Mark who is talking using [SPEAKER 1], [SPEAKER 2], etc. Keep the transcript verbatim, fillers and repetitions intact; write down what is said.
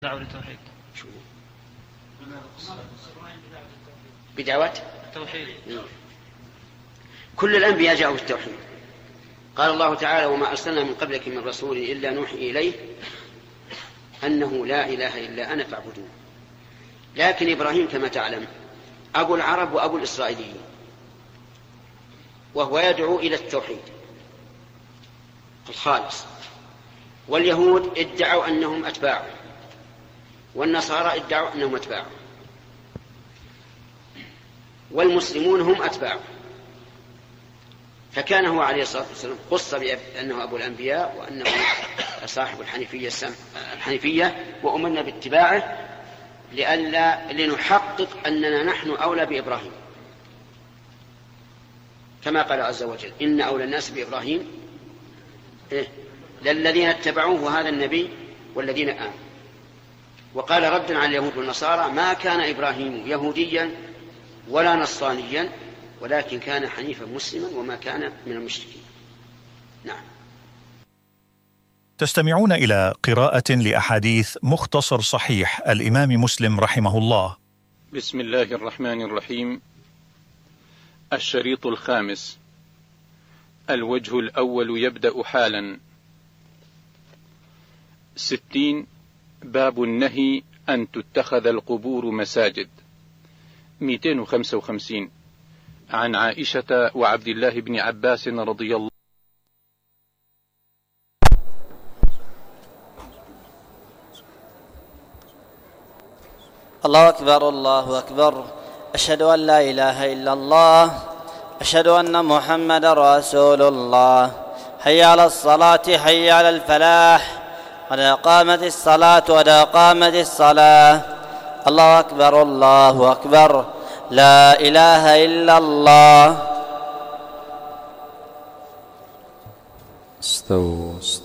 [SPEAKER 1] دعوة للتوحيد.
[SPEAKER 2] شو بدعوة
[SPEAKER 1] التوحيد؟
[SPEAKER 2] كل الأنبياء جاءوا بالتوحيد. قال الله تعالى: وما أرسلنا من قبلك من رسول إلا نوحي إليه أنه لا إله إلا أنا فاعبدون. لكن إبراهيم كما تعلم أبو العرب وأبو الإسرائيليين، وهو يدعو إلى التوحيد الخالص. واليهود ادعوا أنهم أتباعه، والنصارى ادعوا أنهم أتباعه، والمسلمون هم أتباعه. فكان هو عليه الصلاة والسلام خص بأنه أبو الأنبياء وأنه صاحب الحنيفية, الحنيفية وأمرنا باتباعه لألا لنحقق أننا نحن أولى بإبراهيم، كما قال عز وجل: إن أولى الناس بإبراهيم إيه؟ للذين اتبعوه وهذا النبي والذين آمنوا. وقال ردا على اليهود والنصارى: ما كان إبراهيم يهوديا ولا نصرانيا ولكن كان حنيفا مسلما وما كان من المشركين. نعم.
[SPEAKER 3] تستمعون إلى قراءة لأحاديث مختصر صحيح الإمام مسلم رحمه الله.
[SPEAKER 4] بسم الله الرحمن الرحيم. الشريط الخامس. الوجه الأول يبدأ حالا. ستين. باب النهي أن تتخذ القبور مساجد. مئتين وخمسة وخمسين. عن عائشة وعبد الله بن عباس رضي الله
[SPEAKER 5] الله أكبر الله أكبر. أشهد أن لا إله إلا الله. أشهد أن محمد رسول الله. حي على الصلاة حي على الفلاح. قد قامت الصلاة قد قامت الصلاة. الله أكبر الله أكبر. لا إله إلا الله.
[SPEAKER 6] استووا